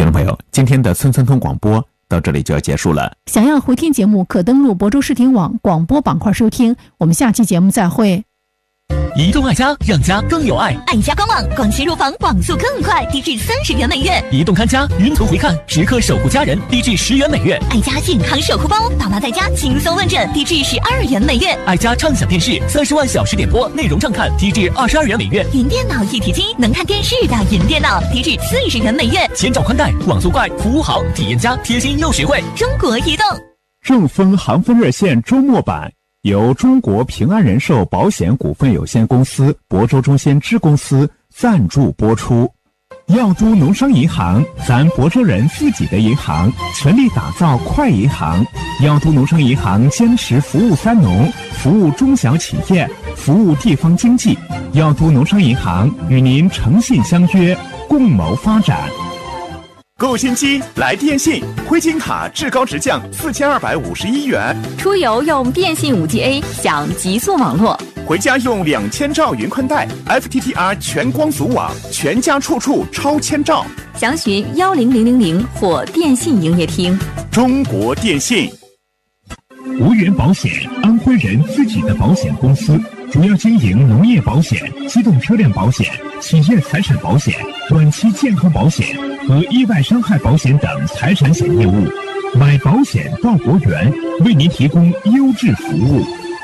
众朋友，今天的村村通广播到这里就要结束了。 想要回听节目，可登录亳州视听网广播板块收听。我们下期节目再会。 移动爱家，让家更有爱。 爱家官网广西入房网速更快，低至30元每月； 移动看家，云图回看，时刻守护家人，低至10元每月。 爱家健康守护包，爸妈在家轻松问诊，低至12元每月。 爱家畅享电视，30万小时点播，内容畅看，低至22元每月。 云电脑一体机，能看电视的云电脑，低至40元每月。 千兆宽带，网速快，服务好，体验佳，贴心又实惠。 中国移动。 正风航风热线周末版由中国平安人寿保险股份有限公司亳州中心支公司赞助播出。耀都农商银行，咱亳州人自己的银行，全力打造快银行。耀都农商银行坚持服务三农，服务中小企业，服务地方经济。耀都农商银行与您诚信相约，共谋发展。 购新机来电信，灰金卡至高直降4251元， 出游用电信 5G A 享极速网络， 回家用2000兆云宽带 FTTR 全光阻网，全家处处超千兆。 详询10000或电信营业厅。 中国电信。 无源保险，安徽人自己的保险公司，主要经营农业保险、机动车辆保险、企业财产保险、短期健康保险和意外伤害保险等财产险业务。买保险到国源，为您提供优质服务。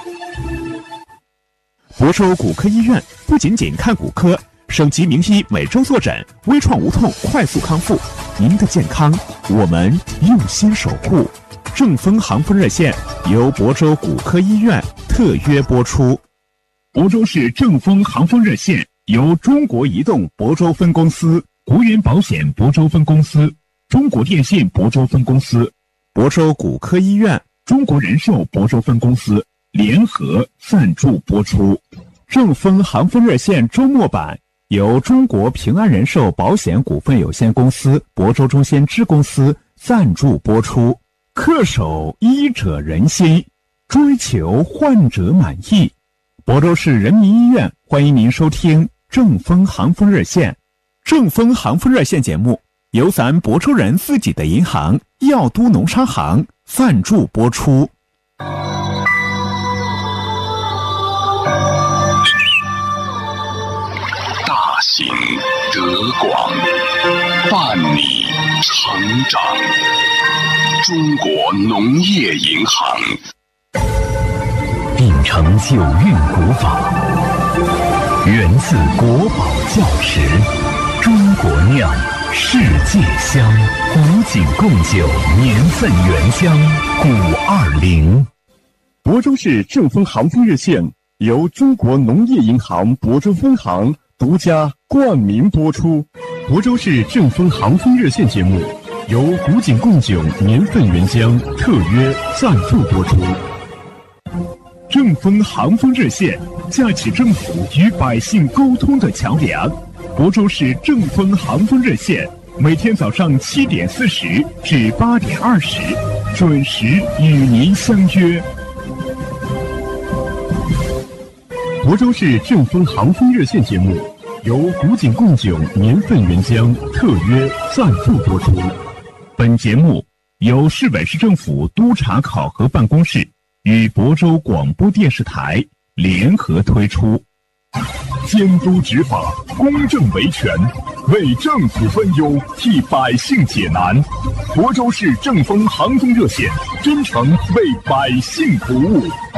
亳州骨科医院不仅仅看骨科，省级名医每周坐诊，微创无痛快速康复。您的健康，我们用心守护。正风航风热线由亳州骨科医院特约播出。亳州市正风航风热线由中国移动亳州分公司、国源保险亳州分公司、中国电信亳州分公司、亳州骨科医院、中国人寿亳州分公司联合赞助播出。正风航风热线周末版由中国平安人寿保险股份有限公司亳州中心支公司赞助播出。恪守医者仁心，追求患者满意。亳州市人民医院欢迎您收听正风航风热线。正风航风热线节目由咱亳州人自己的银行耀都农商行赞助播出。 大行德广，伴你成长。中国农业银行秉承九韵古法，源自国宝窖石，中国酿，世界香，古井贡酒，年份原香520。 亳州市正风航风热线由中国农业银行亳州分行独家冠名播出。亳州市正风航风热线节目由古井贡酒年份原浆特约赞助播出。正风航风热线架起政府与百姓沟通的桥梁。亳州市正风航风热线每天早上7点40至8点20准时与您相约。亳州市正风航风热线节目由古井贡酒年份原浆特约赞助播出。本节目由市委市政府督查考核办公室与亳州广播电视台联合推出。监督执法，公正维权，为政府分忧，替百姓解难。亳州市正风航风热线真诚为百姓服务。